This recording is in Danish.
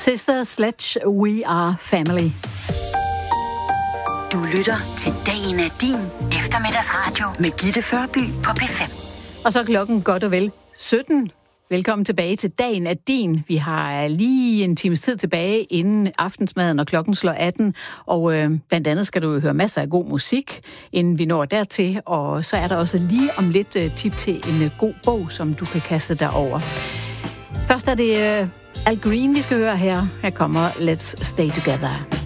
Sister Sledge, We Are Family. Du lytter til Dagen er din eftermiddagsradio med Gitte Førby på P5. Og så er klokken godt og vel 17. Velkommen tilbage til Dagen er din. Vi har lige en times tid tilbage inden aftensmaden, og klokken slår 18. Og blandt andet skal du høre masser af god musik, inden vi når dertil. Og så er der også lige om lidt tip til en god bog, som du kan kaste dig over. Først er det Al Green, vi skal høre her. Her kommer Let's Stay Together.